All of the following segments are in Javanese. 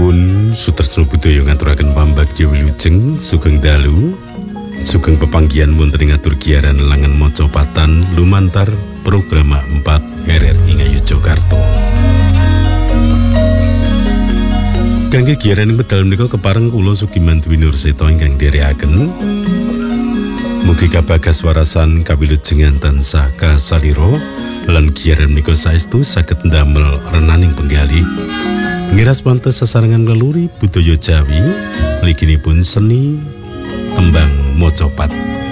Nuwun Sutresna Budaya ngaturaken pambagya wilujeng sugeng dalu sugeng pepanggihan wonten ing aturgiaran langan mocopatan lumantar program 4 RRI Ngayogyakarta. Kangge giaran ing medal menika kepareng kula Sugiman Dwi Nurseta ingkang dherekaken. Mugi kabagas warasan kawilujengan tansah kasalira lan giaran menika saestu saged ndamel renaning penggali ngiras pantes sesarengan ngeluri budaya Jawi mliginipun seni tembang mocopat.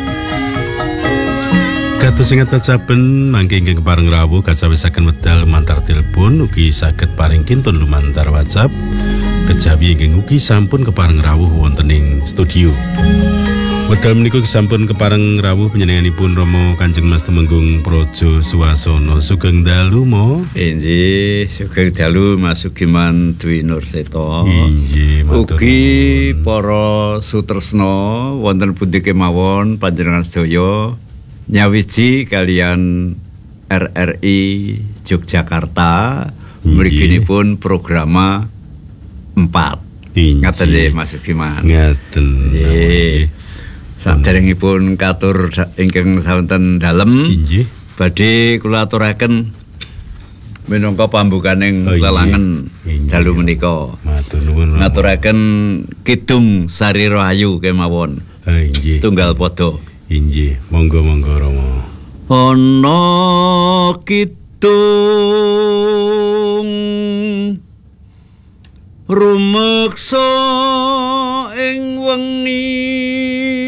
Kados sing atacapen mangke ingkang kepareng rawuh kacawisaken medal lumantar telepon ugi saged paring kintun lumantar WhatsApp kejawi ingkang ugi sampun kepareng rawuh wonten ing studio. Wedal menika sampun kepareng rawuh panjenenganipun Rama Kanjeng Mas Temenggung Praja Suwasana. Sugeng dalu mo. Inggih, sugeng dalu Mas Sugiman Dwi Nurseta. Inggih, matur ugi para sutresna wonten pundi kemawon panjenengan sedaya nyawiji kalian RRI Yogyakarta mliginipun programa 4. Ngaten nggih Mas Sugiman. Ngaten. Nggih. Saderengipun katur ingkang sawonten dalem badhe kula aturaken minangka pambukaning lelangan dalu menika. Matur nuwun. Ngaturaken Kidung Sari Rahayu kemawon. Inggih. Tunggal padha. Inggih, monggo-monggo Rama. Ana kidung rumeksa ing wengi